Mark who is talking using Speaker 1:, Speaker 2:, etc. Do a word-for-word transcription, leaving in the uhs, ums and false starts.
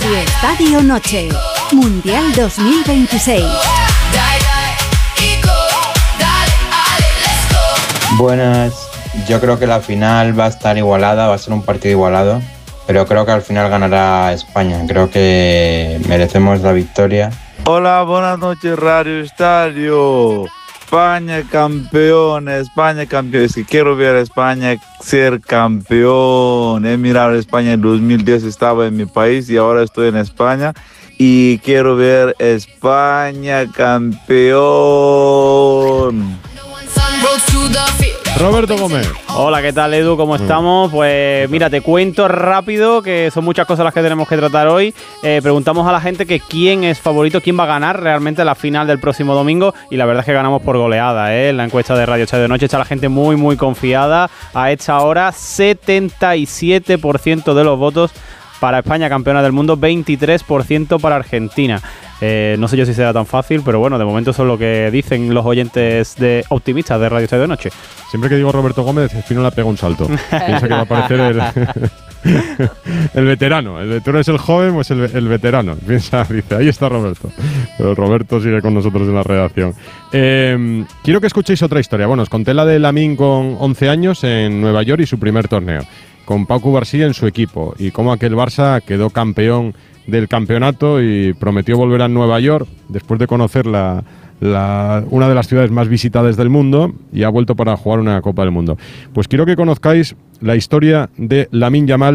Speaker 1: Estadio Noche, Mundial dos mil veintiséis.
Speaker 2: Buenas, yo creo que la final va a estar igualada, va a ser un partido igualado, pero creo que al final ganará España, creo que merecemos la victoria.
Speaker 3: Hola, buenas noches Radio Estadio. España campeón, España campeón. Es que quiero ver a España ser campeón. He mirado a España en dos mil diez, estaba en mi país y ahora estoy en España. Y quiero ver España campeón.
Speaker 4: Roberto Gómez.
Speaker 5: Hola, ¿qué tal, Edu? ¿Cómo estamos? Pues mira, te cuento rápido que son muchas cosas las que tenemos que tratar hoy. Eh, preguntamos a la gente que quién es favorito, quién va a ganar realmente la final del próximo domingo, y la verdad es que ganamos por goleada, ¿eh? En la encuesta de Radio Estadio de Noche está la gente muy, muy confiada. A esta hora, setenta y siete por ciento de los votos para España, campeona del mundo, veintitrés por ciento para Argentina. Eh, no sé yo si será tan fácil, pero bueno, de momento eso es lo que dicen los oyentes de optimistas de Radio Estadio de Noche.
Speaker 4: Siempre que digo Roberto Gómez, Espino le pega un salto. Piensa que va a aparecer el, el veterano. El, tú eres el joven, pues el, el veterano. Piensa, dice, ahí está Roberto. Pero Roberto sigue con nosotros en la redacción. Eh, quiero que escuchéis otra historia. Bueno, os conté la de Lamine con once años en Nueva York y su primer torneo, con Pau Cubarsí en su equipo, y cómo aquel Barça quedó campeón del campeonato y prometió volver a Nueva York después de conocer la, la, una de las ciudades más visitadas del mundo, y ha vuelto para jugar una Copa del Mundo. Pues quiero que conozcáis la historia de Lamine Yamal